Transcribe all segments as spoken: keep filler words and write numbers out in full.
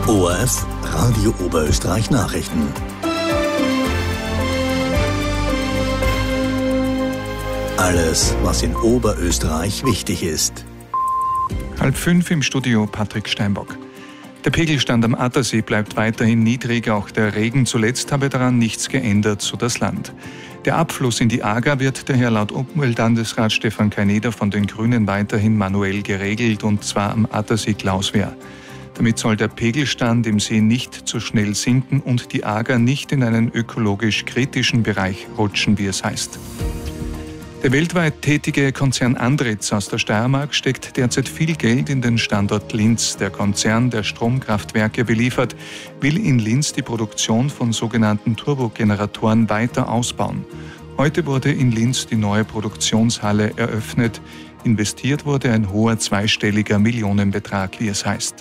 O R F Radio Oberösterreich Nachrichten. Alles, was in Oberösterreich wichtig ist. Halb fünf im Studio Patrick Steinbock. Der Pegelstand am Attersee bleibt weiterhin niedrig, auch der Regen zuletzt habe daran nichts geändert, so das Land. Der Abfluss in die Ager wird daher laut Umweltlandesrat Stefan Kaineder von den Grünen weiterhin manuell geregelt, und zwar am Attersee-Klauswehr. Damit soll der Pegelstand im See nicht zu schnell sinken und die Ager nicht in einen ökologisch kritischen Bereich rutschen, wie es heißt. Der weltweit tätige Konzern Andritz aus der Steiermark steckt derzeit viel Geld in den Standort Linz. Der Konzern, der Stromkraftwerke beliefert, will in Linz die Produktion von sogenannten Turbogeneratoren weiter ausbauen. Heute wurde in Linz die neue Produktionshalle eröffnet. Investiert wurde ein hoher zweistelliger Millionenbetrag, wie es heißt.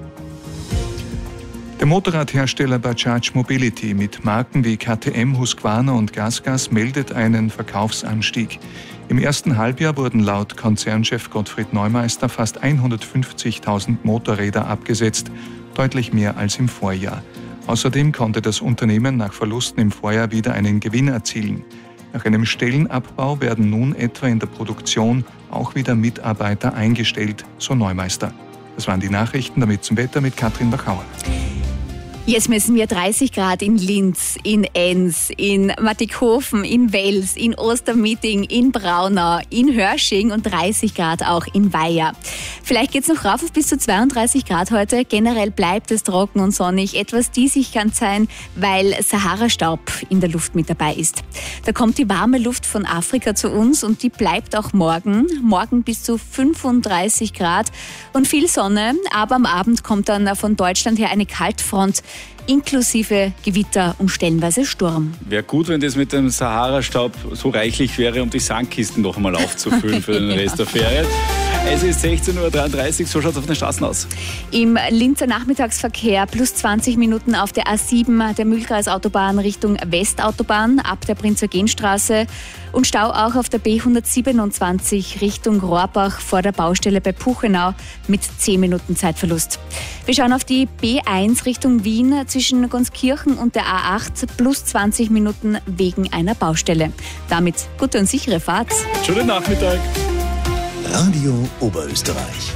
Der Motorradhersteller Bajaj Mobility mit Marken wie K T M, Husqvarna und GasGas meldet einen Verkaufsanstieg. Im ersten Halbjahr wurden laut Konzernchef Gottfried Neumeister fast hundertfünfzigtausend Motorräder abgesetzt, deutlich mehr als im Vorjahr. Außerdem konnte das Unternehmen nach Verlusten im Vorjahr wieder einen Gewinn erzielen. Nach einem Stellenabbau werden nun etwa in der Produktion auch wieder Mitarbeiter eingestellt, so Neumeister. Das waren die Nachrichten, damit zum Wetter mit Katrin Bachauer. Jetzt messen wir dreißig Grad in Linz, in Enns, in Mattighofen, in Wels, in Ostermitting, in Braunau, in Hörsching und dreißig Grad auch in Weiher. Vielleicht geht es noch rauf auf bis zu zweiunddreißig Grad heute. Generell bleibt es trocken und sonnig. Etwas diesig kann sein, weil Sahara-Staub in der Luft mit dabei ist. Da kommt die warme Luft von Afrika zu uns und die bleibt auch morgen. Morgen bis zu fünfunddreißig Grad und viel Sonne. Aber am Abend kommt dann von Deutschland her eine Kaltfront, inklusive Gewitter und stellenweise Sturm. Wäre gut, wenn das mit dem Sahara-Staub so reichlich wäre, um die Sandkisten noch einmal aufzufüllen für den Rest der Ferien. Es ist sechzehn Uhr dreiunddreißig, so schaut es auf den Straßen aus. Im Linzer Nachmittagsverkehr plus zwanzig Minuten auf der A sieben, der Mühlkreisautobahn Richtung Westautobahn ab der Prinz-Eugen-Straße und Stau auch auf der B hundertsiebenundzwanzig Richtung Rohrbach vor der Baustelle bei Puchenau mit zehn Minuten Zeitverlust. Wir schauen auf die B eins Richtung Wien zwischen Gonskirchen und der A acht plus zwanzig Minuten wegen einer Baustelle. Damit gute und sichere Fahrt. Schönen Nachmittag. Radio Oberösterreich.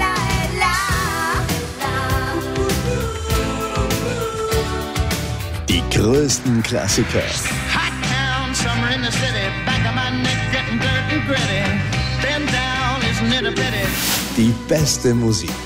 Die größten Klassiker. Die beste Musik.